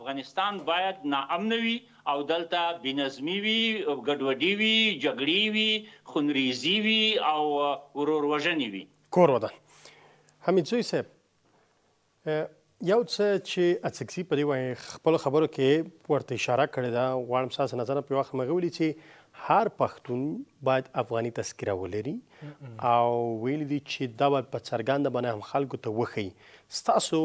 افغانستان باید ناامن وي او دلته بېنظمي وي، ګډوډي وي، جګړې وي، خونریزي وي او ورور وژنې وي. کور ودان حمید زوی صاحب، یو څه چې اڅکزي په دې خپلو خبرو کې ورته اشاره کړې ده، غواړم ستاسو نظر په وخت مې ویلي چې هر پښتون باید افغاني تذکره ولري او ویلي دي چې دا باید په څرګنده باندې هم خلکو ته وښیي. ستاسو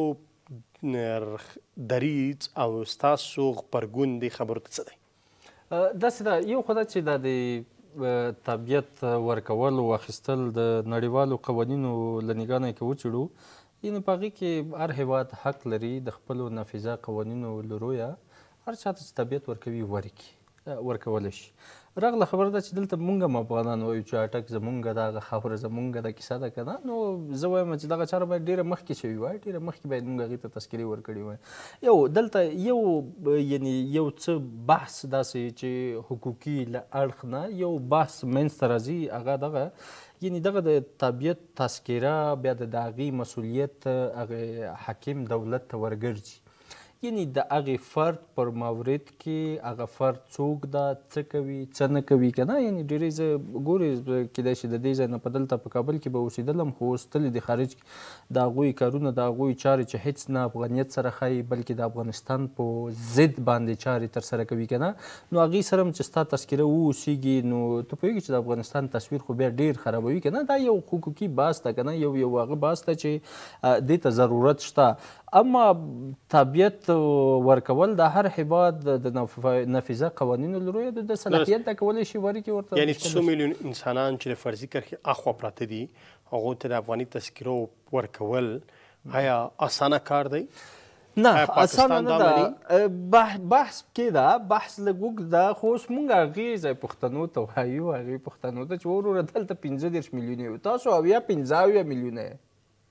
دریځ او ستاسو غبرګون دې خبرو ته څه دی؟ داسې ده، یو خو دا چې دا د طبیعت ورکول او اخیستل د نړیوالو قوانینو له نګاه نه که وڅېړو، یعنې په هغې کې هر هېواد حق لري د خپلو نافظه قوانینو له رویه هر چا ته چې طبیعت ورکوي ورکولی شي. راغله خبره ده چې دلته مونږ هم افغانان وایو چې اټک زمونږ ده، هغه خاوره زمونږ ده، کیسه ده که نه. نو زه وایم چې دغه چاره باید ډېره مخکې شوې وای، ډېره مخکې باید مونږ هغې ته تذکرې ورکړې وای. یو دلته یعنې یو څه بحث داسې چې حقوقي له اړخ نه یو بحث منځته راځي، هغه دغه یعنې دغه د طبیعت تذکره بیا د هغې مسؤلیت هغې حاکم دولت ته ورګرځي. یعنې د هغې فرد پر مورد کې هغه فرد څوک ده، څه کوي، څه نه کوي که نه. یعنې ډېرې زه ګورې کیدای شي د دې ځای نه په دلته په کابل کې به اوسېدلم، خو اوس تللي د خارج د هغوی کارونه، د هغوی چارې چې هېڅ نه افغانیت سره ښایي بلکې د افغانستان په ضد باندې چارې ترسره کوي که نه. نو هغې سره هم چې ستا تذکره واوسېږي نو ته پوهېږي چې د افغانستان تصویر خو بیا ډېر خرابوي که نه. دا یو حقوقي بحث ده که نه، یو هغه بحث ده چې دې ته ضرورت شته. اما طبیعت ورکول د هر هېواد د نافظه قوانینو له رویه د صلاحیت ده کولی شي ورکړي ورته. یعنې 100 میلیون انسانان چې د فرضي کرښې اخوا پراته دي هغو ته د افغاني تذکرو ورکول آیا اسانه کار دی؟ نه اسانه نه ده. بحث کې ده، بحث لږ اوږد ده، خو اوس مونږ هغې ځای پښتنو ته وایو، هغې پښتنو ته چې وروره دلته 15 میلیونه یو، تاسو 15 میلیونه یې،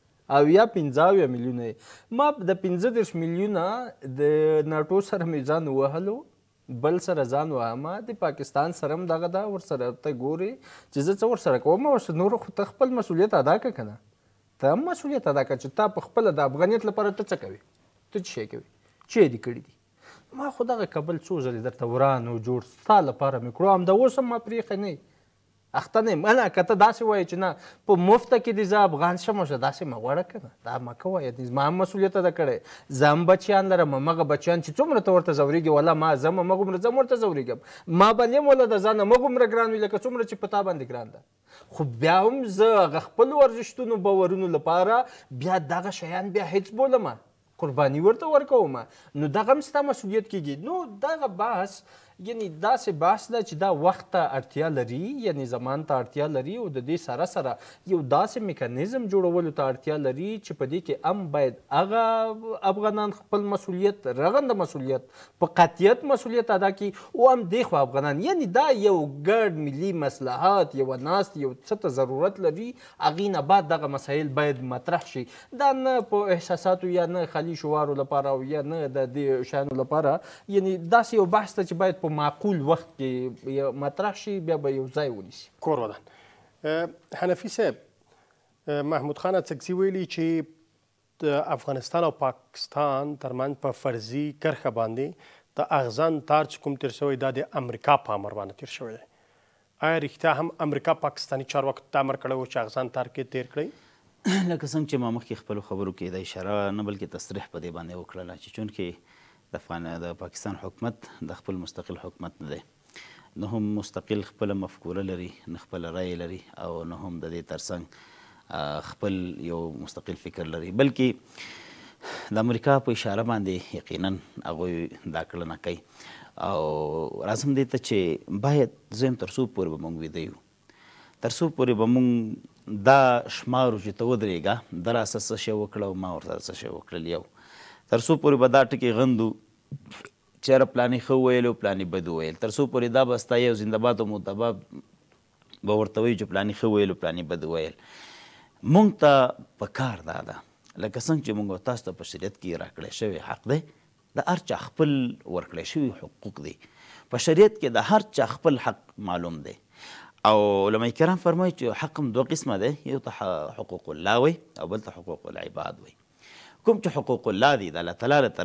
15 میلیونه یې. ما د 15 میلیونه د ناټو سره مې ځان ووهلو، بل سره ځان وهمه، د پاکستان سره هم دغه ده، ورسره ته ګورې چې زه څه ورسره کوم. ورسره نور خو ته خپل مسؤلیت ادا کړه که نه، ته هم مسؤلیت ادا کړه چې تا په خپله د افغانیت لپاره ته څه کوې، ته څه شی کوې، څه دې کړي دي. ما خو دغه کابل څو ځلې درته وران و جوړ ستا لپاره مې کړو، همدا اوس هم ما پرېښی نه اخته نه یم. نه که ته داسې وایې چې نه په مفته کې دې زه افغان شم، داسې مه غواړه که نه، دا مه کوه. زما هم مسؤلیت ادا کړی، زه هم بچیان لرم، همغه بچیان چې څومره ته ورته ځورېږي، والله ما زه هم همغومره زه هم ورته ځورېږم، ما باندې هم والله د ځان همغومره ګران وي لکه څومره چې په تا باندې ګران ده. خو بیا هم زه هغه خپلو ارزښتونو باورونو لپاره بیا دغه شیان بیا هېڅ بولمه، قرباني ورته ورکوم. نو دغه هم ستا مسؤلیت کېږي. نو دغه بحث یعنې داسې بحث ده چې دا وخت ته اړتیا لري، یعنې زمان ته اړتیا لري، او د دې سره سره یو داسې میکانیزم جوړولو ته اړتیا لري چې په دې کې هم باید هغه افغانان خپل مسؤلیت، رغنده مسؤلیت، په قطعیت مسؤلیت ادا کړي، او هم دې خوا افغانان. یعنې دا یو ګډ ملي مصلحت، یوه ناست یو څه ته ضرورت لري، هغې نه بعد دغه مسایل باید مطرح شي. دا نه په احساساتو یا نه خالي شعارو لپاره او یا نه د دې شیانو لپاره، یعنې داسې یو بحث ته چې باید په معقول وخت کې مطرح شي، بیا به یو ځای ونیسي. کور ودان حنفي صاحب، محمود خان اڅکزي ویلي چې د افغانستان او پاکستان ترمنځ په فرضي کرښه باندې د اغزن تار چې کوم تېر شوی دا د امریکا په امر باندې تېر شوی دی. آیا رښتیا هم امریکا پاکستاني چارواکو ته امر کړی و چې اغزن تار کې تېر کړئ؟ لکه څنګه چې ما مخکې خپلو خبرو کې د اشاره نه بلکې تصریح په دې باندې وکړله چې چونکې د پاکستان حکومت د خپل مستقل حکومت نه دی، نه هم مستقل خپله مفکوره لري، نه خپله رایې لري، او نه هم د دې ترڅنګ خپل یو مستقل فکر لري، بلکې د امریکا په اشاره باندې یقینا هغوی دا کړنه کوي. او راځم دې ته چې باید زه یم تر څو پورې به موږ ویده یو، تر څو پورې به موږ دا شمارو چې ته ودرېږه، ده راسه څه شی وکړه او ما ورته څه شی وکړل، یو تر څو پورې به دا ټکې غندو چېرې پلانې ښه وویل او پلانې بد وویل، تر څو پورې دا به ستا یو زندهباد او مردهباد به ورته وایي چې پلانې ښه وویل او پلانې بد وویل. موږ ته په کار دا ده لکه څنګه چې موږ تاسو ته په شریعت کې راکړی شوی حق دی، د هر چا خپل ورکړی شوي حقوق دی. په شریعت کې د هر چا خپل حق معلوم دی، او علماء کرام فرمایي چې حق هم دوه قسمه دی، یو ته حقوق الله وی او بل ته حقوق العباد وی. کوم چې حقوق الله دي د الله تعالی